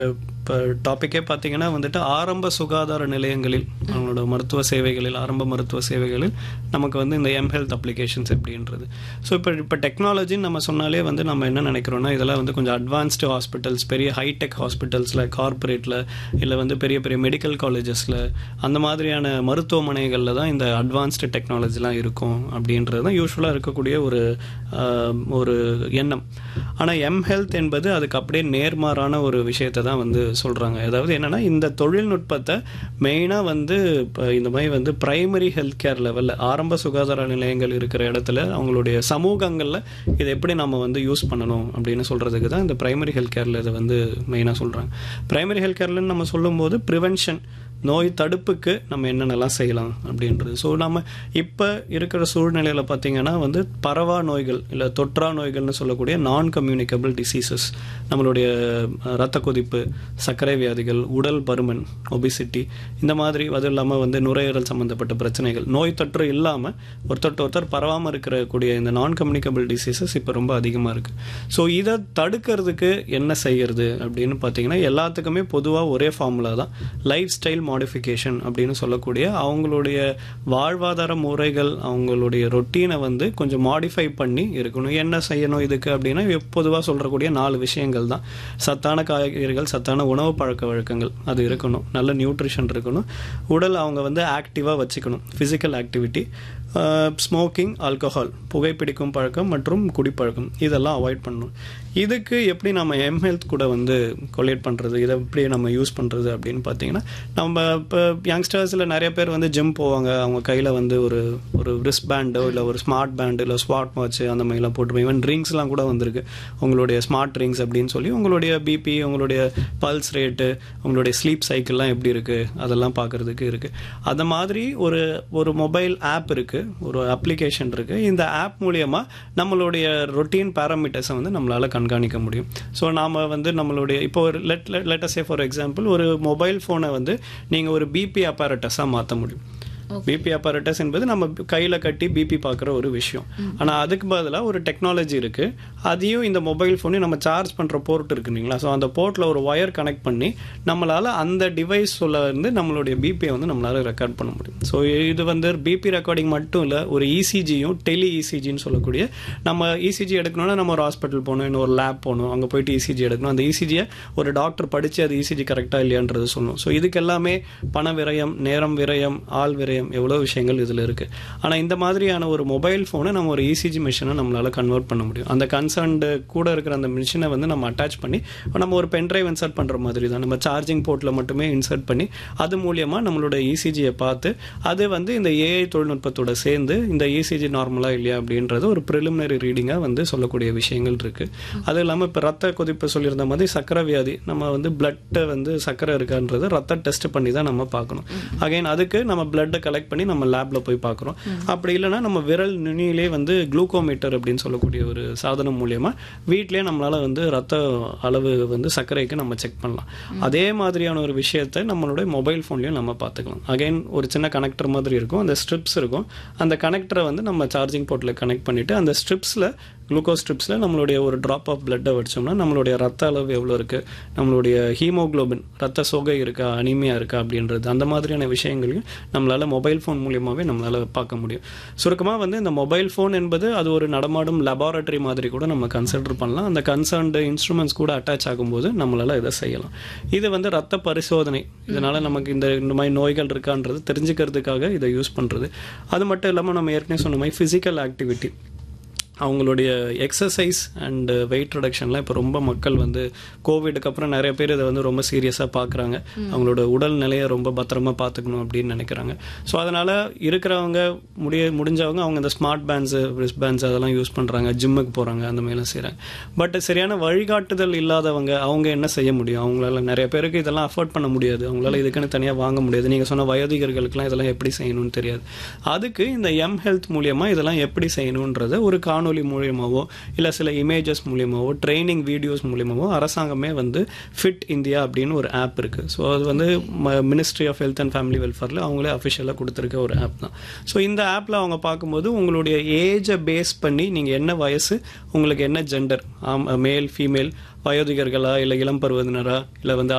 இப்போ டாப்பிக்கே பார்த்தீங்கன்னா வந்துட்டு ஆரம்ப சுகாதார நிலையங்களில் அவங்களோட மருத்துவ சேவைகளில் ஆரம்ப மருத்துவ சேவைகளில் நமக்கு வந்து இந்த ஹெல்த் அப்ளிகேஷன்ஸ் எப்படின்றது. ஸோ இப்போ டெக்னாலஜின்னு நம்ம சொன்னாலே வந்து நம்ம என்ன நினைக்கிறோன்னா இதெல்லாம் வந்து கொஞ்சம் அட்வான்ஸ்டு ஹாஸ்பிட்டல்ஸ், பெரிய ஹைடெக் ஹாஸ்பிட்டல்ஸில், கார்ப்பரேட்டில், இல்லை வந்து பெரிய பெரிய மெடிக்கல் காலேஜஸில், அந்த மாதிரியான மருத்துவமனைகளில் தான் இந்த அட்வான்ஸ்டு டெக்னாலஜிலாம் இருக்கும் அப்படின்றது தான் யூஸ்வலாக இருக்கக்கூடிய ஒரு எண்ணம். ஆனால் ஹெல்த் என்பது அதுக்கு அப்படியே நேர்மாறான ஒரு விஷயத்தை தான் வந்து சொல்கிறாங்க. அதாவது என்னென்னா, இந்த தொழில்நுட்பத்தை மெயினாக வந்து இப்போ இந்த மாதிரி வந்து பிரைமரி ஹெல்த் கேர் லெவலில் ஆரம்ப சுகாதார நிலையங்கள் இருக்கிற இடத்துல அவங்களுடைய சமூகங்களில் இதை எப்படி நம்ம வந்து யூஸ் பண்ணணும் அப்படின்னு சொல்கிறதுக்கு தான் இந்த பிரைமரி ஹெல்த் கேரில் இதை வந்து மெயினாக சொல்கிறாங்க. பிரைமரி ஹெல்த் கேர்லன்னு நம்ம சொல்லும்போது ப்ரிவென்ஷன், நோய் தடுப்புக்கு நம்ம என்னென்னலாம் செய்யலாம் அப்படின்றது. ஸோ நம்ம இப்போ இருக்கிற சூழ்நிலையில் பார்த்திங்கன்னா வந்து பரவா நோய்கள் இல்லை தொற்றா நோய்கள்னு சொல்லக்கூடிய நான் கம்யூனிகபிள் டிசீசஸ், நம்மளுடைய இரத்த கொதிப்பு, சர்க்கரை வியாதிகள், உடல் பருமன், ஒபிசிட்டி, இந்த மாதிரி, அது இல்லாமல் வந்து நுரையீரல் சம்மந்தப்பட்ட பிரச்சனைகள், நோய் தொற்று இல்லாமல் ஒருத்தர் பரவாமல் இருக்கக்கூடிய இந்த நான் கம்யூனிகபிள் டிசீசஸ் இப்போ ரொம்ப அதிகமாக இருக்குது. ஸோ இதை தடுக்கிறதுக்கு என்ன செய்யறது அப்படின்னு பார்த்தீங்கன்னா எல்லாத்துக்குமே பொதுவாக ஒரே ஃபார்முலா தான், லைஃப் ஸ்டைல் மாடிஃபிகேஷன் அப்படின்னு சொல்லக்கூடிய அவங்களுடைய வாழ்வாதார முறைகள், அவங்களுடைய ரொட்டீனை வந்து கொஞ்சம் மாடிஃபை பண்ணி இருக்கணும். என்ன செய்யணும் இதுக்கு அப்படின்னா பொதுவாக சொல்கிறக்கூடிய 4 விஷயங்கள் தான். சத்தான காய்கறிகள், சத்தான உணவு பழக்க வழக்கங்கள் அது இருக்கணும், நல்ல நியூட்ரிஷன் இருக்கணும், உடல் அவங்க வந்து ஆக்டிவாக வச்சுக்கணும், ஃபிசிக்கல் ஆக்டிவிட்டி, ஸ்மோக்கிங், ஆல்கஹால், புகைப்பிடிக்கும் பழக்கம் மற்றும் குடிப்பழக்கம், இதெல்லாம் அவாய்ட் பண்ணணும். இதுக்கு எப்படி நம்ம ஹெல்த் கூட வந்து கொலேட் பண்ணுறது, இதை எப்படி நம்ம யூஸ் பண்ணுறது அப்படின்னு பார்த்தீங்கன்னா, நம்ம இப்போ யங்ஸ்டர்ஸில் நிறைய பேர் வந்து ஜிம் போவாங்க, அவங்க கையில் வந்து ஒரு ரிஸ்ட் பேண்டோ இல்லை ஒரு ஸ்மார்ட் பேண்டு இல்லை ஸ்மார்ட் வாட்ச் அந்த மாதிரிலாம் போட்டுருப்போம். ஈவன் ட்ரிங்க்ஸ்லாம் கூட வந்திருக்கு, உங்களுடைய ஸ்மார்ட் ட்ரிங்க்ஸ் அப்படின்னு சொல்லி உங்களுடைய பிபி, உங்களுடைய பல்ஸ் ரேட்டு, உங்களுடைய ஸ்லீப் சைக்கிள்லாம் எப்படி இருக்குது அதெல்லாம் பார்க்குறதுக்கு இருக்குது. அந்த மாதிரி ஒரு மொபைல் ஆப் இருக்குது, ஒரு அப்ளிகேஷன் இருக்குது. இந்த ஆப் மூலியமாக நம்மளுடைய ரொட்டீன் பேராமீட்டர்ஸை வந்து நம்மளால் கண்காணிக்க முடியும். ஸோ நாம் வந்து நம்மளுடைய இப்போ ஒரு let us say for example ஒரு மொபைல் ஃபோனை வந்து நீங்கள் ஒரு பிபி அப்பாரட்டஸாக மாற்ற முடியும். பிபி அப்பாரட்டஸ் என்பது நம்ம கையில் கட்டி பிபி பார்க்குற ஒரு விஷயம். ஆனால் அதுக்கு பதிலாக ஒரு டெக்னாலஜி இருக்குது, அதையும் இந்த மொபைல் ஃபோனையும் நம்ம சார்ஜ் பண்ணுற போர்ட் இருக்கு இல்லைங்களா, ஸோ அந்த போர்ட்டில் ஒரு ஒயர் கனெக்ட் பண்ணி நம்மளால் அந்த டிவைஸ் இருந்து நம்மளுடைய பிபியை வந்து நம்மளால் ரெக்கார்ட் பண்ண முடியும். ஸோ இது வந்து பிபி ரெக்கார்டிங் மட்டும் இல்லை, ஒரு இசிஜியும் டெலி இசிஜின்னு சொல்லக்கூடிய, நம்ம இசிஜி எடுக்கணும்னா நம்ம ஒரு ஹாஸ்பிட்டல் போகணும், இன்னும் ஒரு லேப் போகணும், அங்கே போயிட்டு இசிஜி எடுக்கணும், அந்த இசிஜியை ஒரு டாக்டர் படித்து அது இசிஜி கரெக்டாக இல்லையான்றது சொல்லணும். ஸோ இதுக்கு எல்லாமே பண விரயம், நேரம் விரயம், ஆள் விரயம், எவ்வளோ விஷயங்கள் இதில் இருக்குது. ஆனால் இந்த மாதிரியான ஒரு மொபைல் ஃபோனை நம்ம ஒரு இசிஜி மிஷினை நம்மளால் கன்வெர்ட் பண்ண முடியும். அந்த கன்சர்ன்டு கூட இருக்கிற அந்த மிஷினை வந்து நம்ம அட்டாச் பண்ணி நம்ம ஒரு பென்ட்ரைவ் இன்சர்ட் பண்ணுற மாதிரி தான், நம்ம சார்ஜிங் போர்ட்டில் மட்டுமே இன்சர்ட் பண்ணி அது மூலியமாக நம்மளோட இசிஜியை பார்த்து அது வந்து இந்த ஏஐ தொழில்நுட்பத்தோட சேர்ந்து இந்த இசிஜி நார்மலாக இல்லையா அப்படின்றது ஒரு ப்ரிலிமினரி ரீடிங்காக வந்து சொல்லக்கூடிய விஷயங்கள் இருக்குது. அது இல்லாமல் இப்போ ரத்த கொதிப்பு சொல்லியிருந்த மாதிரி சர்க்கரை வியாதி, நம்ம வந்து பிளட்டை வந்து சர்க்கரை இருக்கான்றது ரத்த டெஸ்ட் பண்ணி தான் நம்ம பார்க்கணும். அகைன் அதுக்கு நம்ம பிளட்டை கலெக்ட் பண்ணி நம்ம லேப்ல போய் பார்க்குறோம். அப்படி இல்லைன்னா நம்ம விரல் நுனியிலே வந்து குளுக்கோமீட்டர் அப்படின்னு சொல்லக்கூடிய ஒரு சாதனம் மூலியமா வீட்டிலே நம்மளால வந்து ரத்த அளவு வந்து சர்க்கரைக்கு நம்ம செக் பண்ணலாம். அதே மாதிரியான ஒரு விஷயத்தை நம்மளுடைய மொபைல் ஃபோன்லையும் நம்ம பார்த்துக்கலாம். அகைன் ஒரு சின்ன கனெக்டர் மாதிரி இருக்கும், அந்த ஸ்ட்ரிப்ஸ் இருக்கும், அந்த கனெக்டரை வந்து நம்ம சார்ஜிங் போர்ட்டில் கனெக்ட் பண்ணிவிட்டு அந்த ஸ்ட்ரிப்ஸில், குளுக்கோஸ் ஸ்ட்ரிப்ஸில் நம்மளுடைய ஒரு ட்ராப் ஆஃப் பிளட்டை வச்சோம்னா நம்மளுடைய ரத்த அளவு எவ்வளோ இருக்குது, நம்மளுடைய ஹீமோக்ளோபின் ரத்த சோகை இருக்கா, அனிமியா இருக்கா அப்படின்றது, அந்த மாதிரியான விஷயங்களையும் நம்மளால் மொபைல் ஃபோன் மூலியமாகவே நம்மளால் பார்க்க முடியும். சுருக்கமாக வந்து இந்த மொபைல் ஃபோன் என்பது அது ஒரு நடமாடும் லெபார்டரி மாதிரி கூட நம்ம கன்சிடர் பண்ணலாம். அந்த கன்சர்ன்டு இன்ஸ்ட்ருமெண்ட்ஸ் கூட அட்டாச் ஆகும்போது நம்மளால் இதை செய்யலாம். இது வந்து ரத்த பரிசோதனை, இதனால் நமக்கு இந்த மாதிரி நோய்கள் இருக்கான்றது தெரிஞ்சுக்கிறதுக்காக இதை யூஸ் பண்ணுறது. அது மட்டும் இல்லாமல் நம்ம ஏற்கனவே சொன்ன மாதிரி ஃபிசிக்கல் ஆக்டிவிட்டி, அவங்களுடைய எக்ஸசைஸ் அண்டு வெயிட் ரிடக்ஷன்லாம் இப்போ ரொம்ப மக்கள் வந்து கோவிடுக்கு அப்புறம் நிறைய பேர் இதை வந்து ரொம்ப சீரியஸாக பார்க்குறாங்க. அவங்களோட உடல் நிலையை ரொம்ப பத்திரமா பார்த்துக்கணும் அப்படின்னு நினைக்கிறாங்க. ஸோ அதனால் இருக்கிறவங்க முடிஞ்சவங்க அவங்க இந்த ஸ்மார்ட் பேண்ட்ஸு, ரிஸ்ட் பேண்ட்ஸ் அதெல்லாம் யூஸ் பண்ணுறாங்க, ஜிம்முக்கு போகிறாங்க, அந்த மாதிரிலாம் செய்கிறாங்க. பட் சரியான வழிகாட்டுதல் இல்லாதவங்க அவங்க என்ன செய்ய முடியும்? அவங்களால நிறைய பேருக்கு இதெல்லாம் அஃபோர்ட் பண்ண முடியாது, அவங்களால இதுக்குன்னு தனியாக வாங்க முடியாது. நீங்கள் சொன்ன வயோதிகர்களுக்கெல்லாம் இதெல்லாம் எப்படி செய்யணும்னு தெரியாது. அதுக்கு இந்த ஹெல்த் மூலியமாக இதெல்லாம் எப்படி செய்யணுன்றத ஒரு காணொலி காணொலி மூலியமாவோ இல்லை சில இமேஜஸ் மூலியமாவோ ட்ரைனிங் வீடியோஸ் மூலியமாவோ அரசாங்கமே வந்து ஃபிட் இந்தியா அப்படின்னு ஒரு ஆப் இருக்குது. ஸோ அது வந்து ministry of health and family வெல்ஃபேரில் அவங்களே அஃபிஷியலாக கொடுத்துருக்க ஒரு ஆப் தான். ஸோ இந்த ஆப்பில் அவங்க பார்க்கும்போது உங்களுடைய ஏஜை பேஸ் பண்ணி நீங்கள் என்ன வயசு, உங்களுக்கு என்ன ஜெண்டர், மேல் ஃபீமேல், வயோதிகர்களா இல்லை இளம் பருவத்தினரா இல்லை வந்து